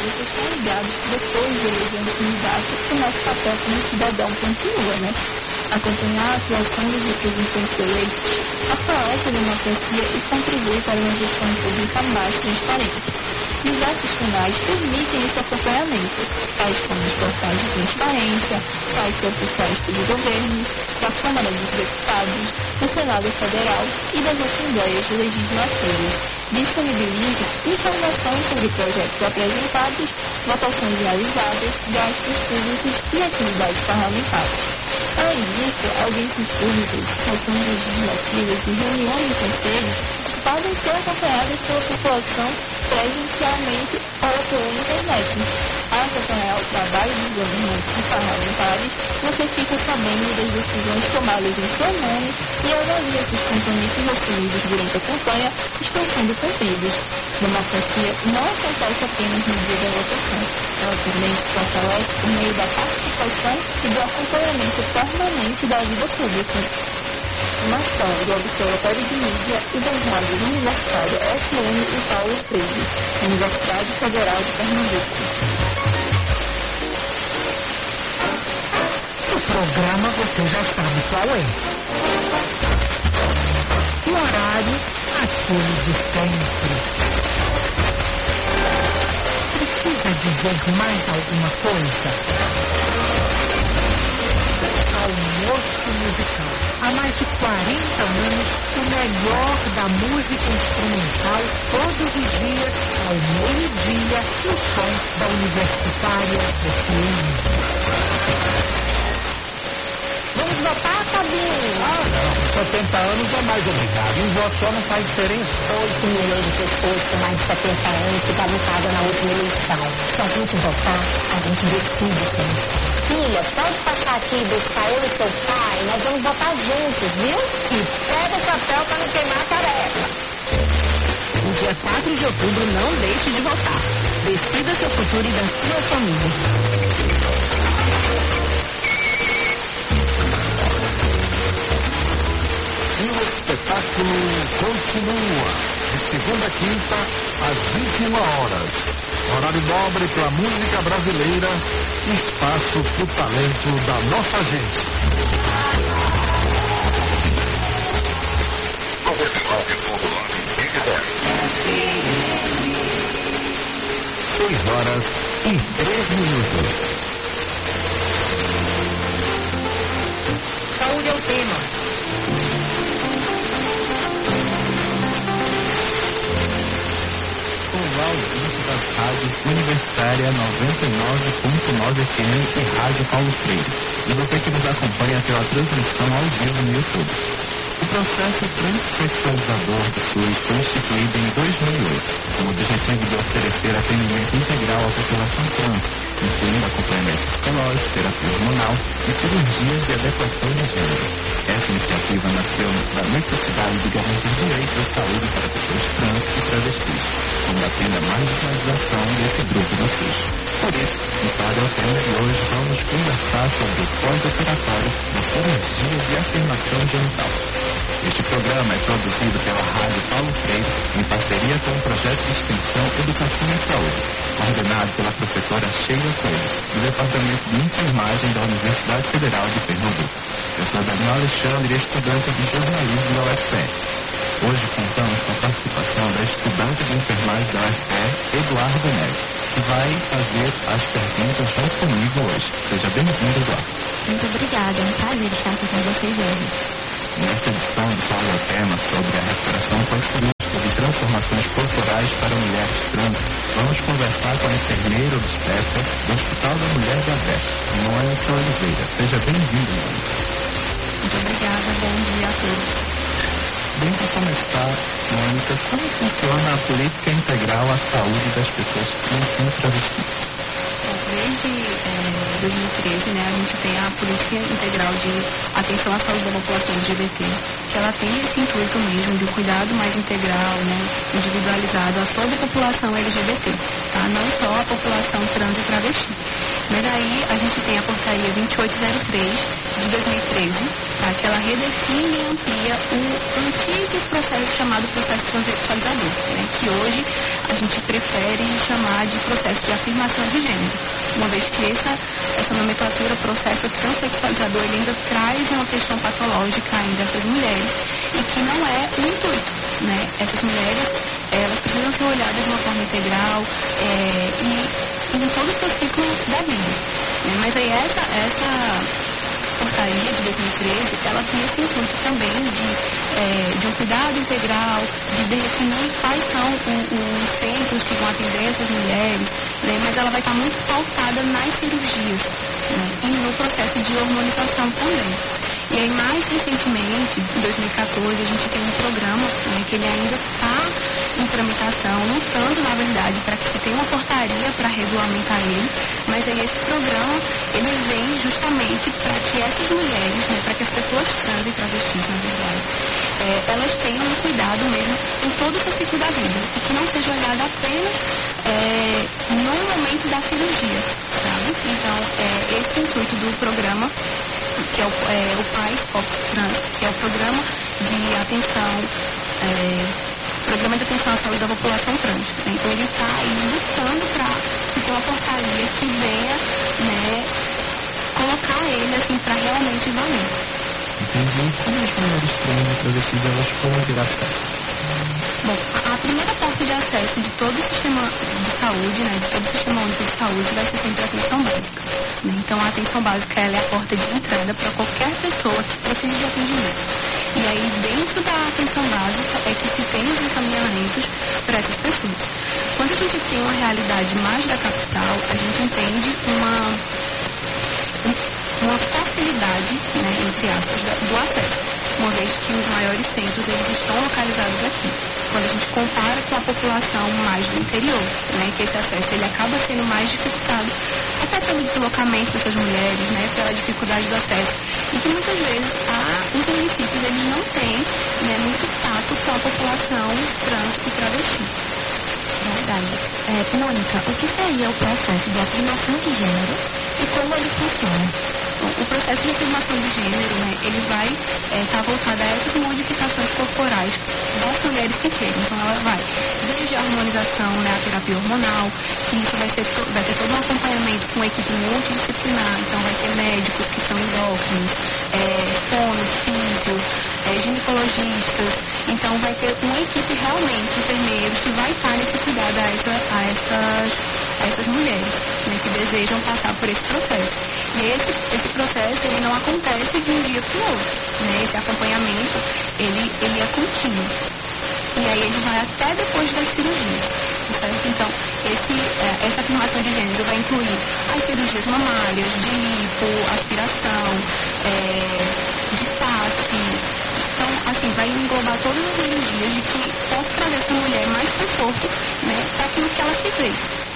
vocês estão ligados que depois de eleger um candidato, o nosso papel como cidadão continua, né? Acompanhar a atuação dos representantes eleitos fortalece a democracia e contribui para uma gestão pública mais transparente. Diversos canais permitem esse acompanhamento, tais como os portais de transparência, sites oficiais do governo, da Câmara dos Deputados, do Senado Federal e das Assembleias Legislativas. Disponibiliza informações sobre projetos apresentados, votações realizadas, gastos públicos e atividades parlamentares. Além disso, audiências públicas, sessões legislativas e reuniões de conselhos podem ser acompanhadas pela população presencialmente ou pela internet. Ao acompanhar o trabalho dos governantes e parlamentares, você fica sabendo das decisões tomadas em seu nome e avalia que os compromissos assumidos durante a campanha estão sendo cumpridos. Democracia não acontece apenas no dia da votação. Ela também se fortalece por meio da participação e do acompanhamento permanente da vida pública. Uma ação do Observatório de Mídia e das rádios Universitária FM e Paulo Freire, Universidade Federal de Pernambuco. O programa você já sabe qual é. O horário, aquele de sempre. Precisa dizer mais alguma coisa? Almoço musical. Há mais de 40 anos, o melhor da música instrumental, todos os dias, ao meio-dia, no som da Universitária FM. Vamos votar, Fabinho? Não, 70 anos é mais obrigado. Um voto só não faz diferença. 8 milhões de pessoas com mais de 70 anos ficaram votadas na última eleição. Se a gente votar, a gente decide essa eleição. Filha, pode passar aqui e buscar eu e seu pai, nós vamos votar juntos, viu? E pega o chapéu para não queimar a tarefa. No dia 4 de outubro, não deixe de votar. Decida seu futuro e da sua família. E o espetáculo continua, de segunda a quinta, às 21 horas. Horário nobre para a música brasileira, espaço para o talento da nossa gente. 6 horas e 3 minutos. Saúde é o tema. Olá, ouvintes das rádios Universitária 99.9 FM e Rádio Paulo Freire, e você que nos acompanha pela transmissão ao vivo no YouTube. O processo transpessoalizador do SUS foi instituído em 2008, com o objetivo de oferecer atendimento integral à população trans, incluindo acompanhamento psicológico, terapia hormonal e cirurgias de adequação de gênero. Essa iniciativa nasceu da necessidade de garantir direitos à saúde para pessoas trans e travestis, combatendo a marginalização desse grupo do SUS. Por isso, no Rádio FM de hoje vamos conversar sobre o pós-operatório da cirurgia de afirmação genital. Este programa é produzido pela Rádio Paulo Freire em parceria com o projeto de extensão Educação e Saúde, coordenado pela professora Sheila Coelho, do Departamento de Enfermagem da Universidade Federal de Pernambuco. Eu sou Daniel Alexandre, estudante de jornalismo da UFPE. Hoje contamos com a participação da estudante de enfermagem da UFPE, Eduardo Neves, que vai fazer as perguntas junto comigo hoje. Seja bem-vindo, Eduardo. Muito obrigada, é um prazer estar aqui com vocês hoje. Nesta edição do Paulo é tema sobre a recuperação pós-cirúrgica de transformações corporais para mulheres trans, vamos conversar com a enfermeira obstetra do Hospital da Mulher da Veste, Mônica Oliveira. Seja bem-vindo, Mônica. Muito obrigada, bom dia a todos. Bem, para começar, Mônica, como funciona a política integral à saúde das pessoas trans e travestis? Desde 2013, a gente tem a política integral de atenção à saúde da população LGBT, que ela tem esse intuito mesmo de um cuidado mais integral, individualizado a toda a população LGBT, tá? Não só a população trans e travesti. Mas aí a gente tem a portaria 2803 de 2013, tá? Que ela redefine e amplia o antigo processo chamado processo transexualizador, né? Que hoje a gente prefere chamar de processo de afirmação de gênero, uma vez que essa nomenclatura, processo transexualizador, ele ainda traz uma questão patológica ainda dessas mulheres e que não é o intuito, né? Essas mulheres, elas precisam ser olhadas de uma forma integral e em todo o seu ciclo da vida, né? Mas aí essa portaria de 2013, ela tem esse intuito também de um cuidado integral, de definir quais são os centros que vão atender essas mulheres, né? Mas ela vai estar muito pautada nas cirurgias, né? E no processo de hormonização também. E aí, mais recentemente, em 2014, a gente tem um programa, né, que ele ainda está em tramitação, lutando, na verdade, para que se tenha uma portaria para regulamentar ele, mas aí esse programa, ele vem justamente para que essas mulheres, né, para que as pessoas trans e travestis, na verdade, elas tenham um cuidado mesmo em todo o seu ciclo da vida, e que não seja olhada apenas no momento da cirurgia, sabe? Então, esse intuito do programa, que é o PAI Fox Trans, que é o programa de atenção à saúde da população trans. Então ele está aí lutando para se ter uma portaria que venha, né, colocar ele assim para realmente valer. Entendi. Como as mulheres trans e travestis elas podem ter acesso? Bom, a primeira porta de acesso de todo o sistema de saúde, né, de todo o sistema único de saúde, vai ser sempre a atenção básica, né? Então a atenção básica, ela é a porta de entrada para qualquer pessoa que precise de atendimento. E aí dentro da atenção básica é que se tem os encaminhamentos para essas pessoas. Quando a gente tem uma realidade mais da capital, a gente entende uma facilidade, né, entre aspas, do acesso, uma vez que os maiores centros eles estão localizados aqui. Quando a gente compara com a população mais do interior, né, que esse acesso ele acaba sendo mais dificultado, até pelo deslocamento dessas mulheres, né, pela dificuldade do acesso, e que muitas vezes os municípios eles não têm, né, muito tato com a população trans e travesti. Verdade. Mônica, o que seria o processo de afirmação de gênero e como ele funciona? O processo de afirmação de gênero, né, ele vai estar voltado a essas modificações corporais das mulheres que querem. Então ela vai desde a hormonização, né, a terapia hormonal, que isso vai ter todo um acompanhamento com uma equipe multidisciplinar. Então vai ter médicos que são endócrinos, fono, físio, ginecologistas. Então vai ter uma equipe realmente, enfermeiros, que vai estar nesse cuidado a essas mulheres, né, que desejam passar por esse processo. E esse processo, ele não acontece de um dia para o outro, né? Esse acompanhamento, ele é contínuo. E aí ele vai até depois da cirurgia, certo? Então, essa afirmação de gênero vai incluir as cirurgias mamárias, de lipo, aspiração, de face. Então, assim, vai englobar todas as cirurgias de que possa trazer essa mulher mais conforto, né, para aquilo que ela quiser.